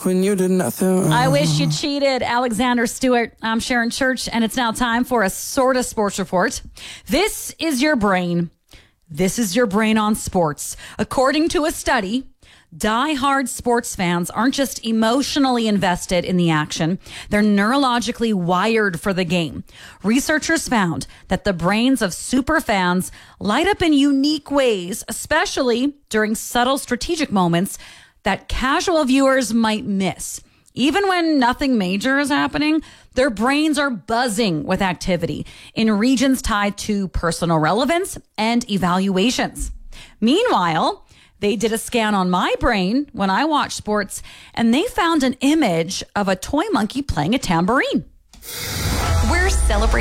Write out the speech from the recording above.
when you did nothing. I wish you cheated, Alexander Stewart. I'm Sharon Church, and it's now time for a sort of sports report. This is your brain. This is your brain on sports. According to a study, die-hard sports fans aren't just emotionally invested in the action. They're neurologically wired for the game. Researchers found that the brains of super fans light up in unique ways, especially during subtle strategic moments that casual viewers might miss. Even when nothing major is happening, their brains are buzzing with activity in regions tied to personal relevance and evaluations. Meanwhile, they did a scan on my brain when I watch sports, and they found an image of a toy monkey playing a tambourine. We're celebrating